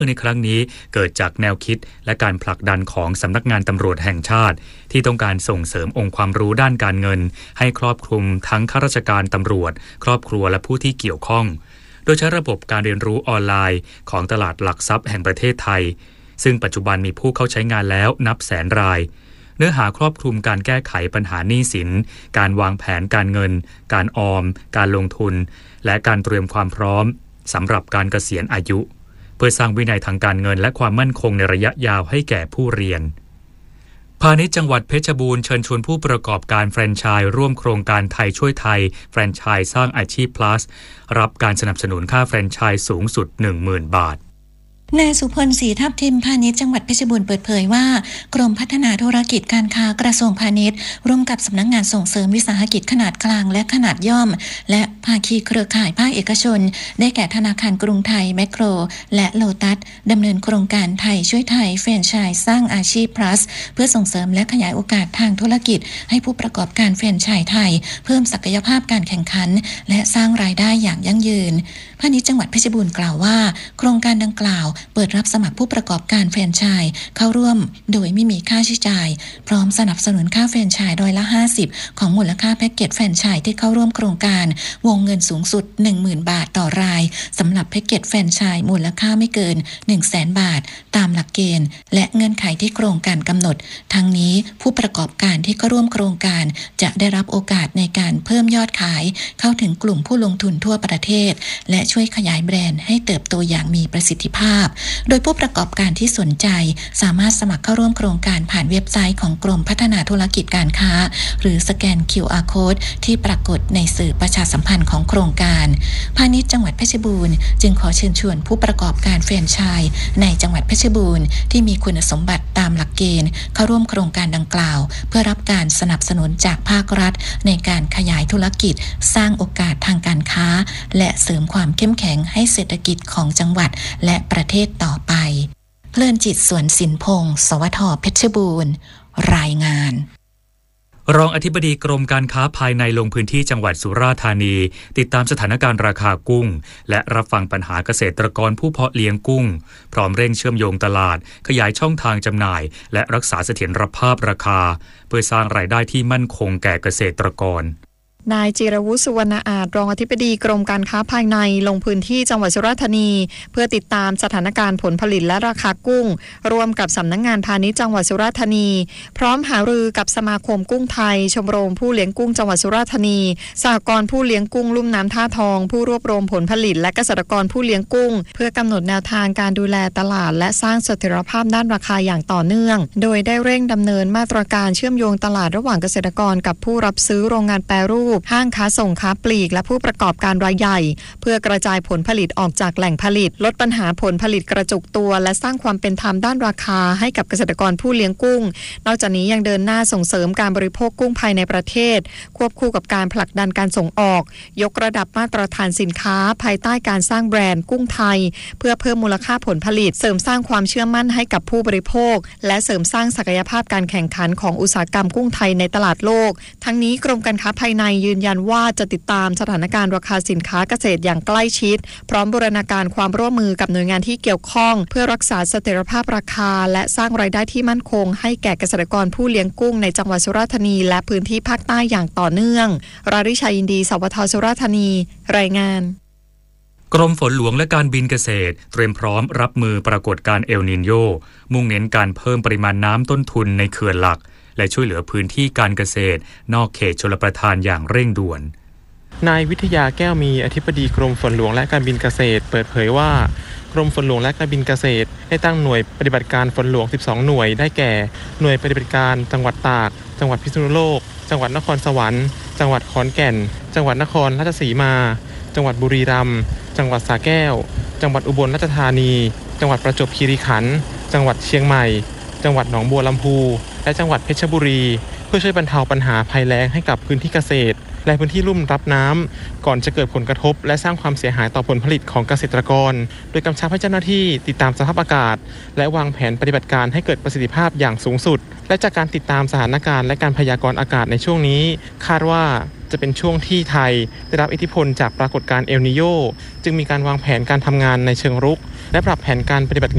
ในครั้งนี้เกิดจากแนวคิดและการผลักดันของสำนักงานตำรวจแห่งชาติที่ต้องการส่งเสริมองค์ความรู้ด้านการเงินให้ครอบคลุมทั้งข้าราชการตำรวจครอบครัวและผู้ที่เกี่ยวข้องโดยใช้ระบบการเรียนรู้ออนไลน์ของตลาดหลักทรัพย์แห่งประเทศไทยซึ่งปัจจุบันมีผู้เข้าใช้งานแล้วนับแสนรายเนื้อหาครอบคลุมการแก้ไขปัญหาหนี้สินการวางแผนการเงินการออมการลงทุนและการเตรียมความพร้อมสำหรับการเกษียณอายุเพื่อสร้างวินัยทางการเงินและความมั่นคงในระยะยาวให้แก่ผู้เรียนพาณิชย์จังหวัดเพชรบูรณ์เชิญชวนผู้ประกอบการแฟรนไชส์ร่วมโครงการไทยช่วยไทยแฟรนไชส์สร้างอาชีพ plus รับการสนับสนุนค่าแฟรนไชส์สูงสุด 10,000 บาทนายสุพลศรีทับทิมพาณิชย์จังหวัดเพชรบูรณ์เปิดเผยว่ากรมพัฒนาธุรกิจการค้ากระทรวงพาณิชย์ร่วมกับสำนักงานส่งเสริมวิสาหกิจขนาดกลางและขนาดย่อมและภาคีเครือข่ายภาคเอกชนได้แก่ธนาคารกรุงไทยแมคโครและโลตัสดำเนินโครงการไทยช่วยไทยแฟรนไชส์สร้างอาชีพ plus เพื่อส่งเสริมและขยายโอกาสทางธุรกิจให้ผู้ประกอบการแฟรนไชส์ไทยเพิ่มศักยภาพการแข่งขันและสร้างรายได้อย่างยั่งยืนพาณิชย์จังหวัดเพชรบูรณ์กล่าวว่าโครงการดังกล่าวเปิดรับสมัครผู้ประกอบการแฟรนไชส์เข้าร่วมโดยไม่มีค่าใช้จ่ายพร้อมสนับสนุนค่าแฟรนไชส์50%ของมูลค่าแพ็กเกจแฟรนไชส์ที่เข้าร่วมโครงการวงเงินสูงสุด 10,000 บาทต่อรายสำหรับแพ็กเกจแฟรนไชส์มูลค่าไม่เกิน 100,000 บาทตามหลักเกณฑ์และเงื่อนไขที่โครงการกำหนดทั้งนี้ผู้ประกอบการที่เข้าร่วมโครงการจะได้รับโอกาสในการเพิ่มยอดขายเข้าถึงกลุ่มผู้ลงทุนทั่วประเทศและช่วยขยายแบรนด์ให้เติบโตอย่างมีประสิทธิภาพโดยผู้ประกอบการที่สนใจสามารถสมัครเข้าร่วมโครงการผ่านเว็บไซต์ของกรมพัฒนาธุรกิจการค้าหรือสแกน QR Code ที่ปรากฏในสื่อประชาสัมพันธ์ของโครงการพาณิชย์จังหวัดเพชรบูรณ์จึงขอเชิญชวนผู้ประกอบการแฟรนไชส์ในจังหวัดเพชรบูรณ์ที่มีคุณสมบัติตามหลักเกณฑ์เข้าร่วมโครงการดังกล่าวเพื่อรับการสนับสนุนจากภาครัฐในการขยายธุรกิจสร้างโอกาสทางการค้าและเสริมความเข้มแข็งให้เศรษฐกิจของจังหวัดและประเทศต่อไปเพลินจิตสวนสินพงศ์สวทเพชรบูรณ์รายงานรองอธิบดีกรมการค้าภายในลงพื้นที่จังหวัดสุราษฎร์ธานีติดตามสถานการณ์ราคากุ้งและรับฟังปัญหาเกษตรกรผู้เพาะเลี้ยงกุ้งพร้อมเร่งเชื่อมโยงตลาดขยายช่องทางจำหน่ายและรักษาเสถียรภาพราคาเพื่อสร้างรายได้ที่มั่นคงแก่เกษตรกรนายจิรวุฒิสุวรรณอาจรองอธิบดีกรมการค้าภายในลงพื้นที่จังหวัดสุราษฎร์ธานีเพื่อติดตามสถานการณ์ผลผลิตและราคากุ้งร่วมกับสำนักงานพาณิชย์จังหวัดสุราษฎร์ธานีพร้อมหารือกับสมาคมกุ้งไทยชมรมผู้เลี้ยงกุ้งจังหวัดสุราษฎร์ธานีสหกรณ์ผู้เลี้ยงกุ้งลุ่มน้ำท่าทองผู้รวบรวมผลผลิตและเกษตรกรผู้เลี้ยงกุ้งเพื่อกำหนดแนวทางการดูแลตลาดและสร้างเสถียรภาพด้านราคาอย่างต่อเนื่องโดยได้เร่งดำเนินมาตรการเชื่อมโยงตลาดระหว่างเกษตรกรกับผู้รับซื้อโรงงานแปรรูปห้างค้าส่งค้าปลีกและผู้ประกอบการรายใหญ่เพื่อกระจายผลผลิตออกจากแหล่งผลิตลดปัญหาผลผลิตกระจุกตัวและสร้างความเป็นธรรมด้านราคาให้กับเกษตรกรผู้เลี้ยงกุ้งนอกจากนี้ยังเดินหน้าส่งเสริมการบริโภคกุ้งภายในประเทศควบคู่กับการผลักดันการส่งออกยกระดับมาตรฐานสินค้าภายใต้การสร้างแบรนด์กุ้งไทยเพื่อเพิ่มมูลค่าผลผลิตเสริมสร้างความเชื่อมั่นให้กับผู้บริโภคและเสริมสร้างศักยภาพการแข่งขันของอุตสาหกรรมกุ้งไทยในตลาดโลกทั้งนี้กรมการค้าภายในยืนยันว่าจะติดตามสถานการณ์ราคาสินค้าเกษตรอย่างใกล้ชิดพร้อมบูรณาการความร่วมมือกับหน่วยงานที่เกี่ยวข้องเพื่อรักษาเสถียรภาพราคาและสร้างรายได้ที่มั่นคงให้แก่เกษตรกรผู้เลี้ยงกุ้งในจังหวัดสุราษฎร์ธานีและพื้นที่ภาคใต้อย่างต่อเนื่องราริชัยอินดีสวทสุราษฎร์ธานีรายงานกรมฝนหลวงและการบินเกษตรเตรียมพร้อมรับมือปรากฏการณ์เอลนิโญมุ่งเน้นการเพิ่มปริมาณน้ำต้นทุนในเขื่อนหลักและช่วยเหลือพื้นที่การเกษตรนอกเขตชลประทานอย่างเร่งด่วนนายวิทยาแก้วมีอธิบดีกรมฝนหลวงและการบินเกษตรเปิดเผยว่ากรมฝนหลวงและการบินเกษตรได้ตั้งหน่วยปฏิบัติการฝนหลวง12หน่วยได้แก่หน่วยปฏิบัติการจังหวัดตากจังหวัดพิษณุโลกจังหวัดนครสวรรค์จังหวัดขอนแก่นจังหวัดนครราชสีมาจังหวัดบุรีรัมย์จังหวัดสระแก้วจังหวัดอุบลราชธานีจังหวัดประจวบคีรีขันธ์จังหวัดเชียงใหม่จังหวัดหนองบัวลำพูและจังหวัดเพชรบุรีเพื่อช่วยบรรเทาปัญหาภัยแล้งให้กับพื้นที่เกษตรและพื้นที่ลุ่มรับน้ำก่อนจะเกิดผลกระทบและสร้างความเสียหายต่อผลผลิตของเกษตรกรโดยกำชับให้เจ้าหน้าที่ติดตามสภาพอากาศและวางแผนปฏิบัติการให้เกิดประสิทธิภาพอย่างสูงสุดและจากการติดตามสถานการณ์และการพยากรณ์อากาศในช่วงนี้คาดว่าจะเป็นช่วงที่ไทยได้รับอิทธิพลจากปรากฏการณ์เอลนิโญจึงมีการวางแผนการทำงานในเชิงรุกและปรับแผนการปฏิบัติ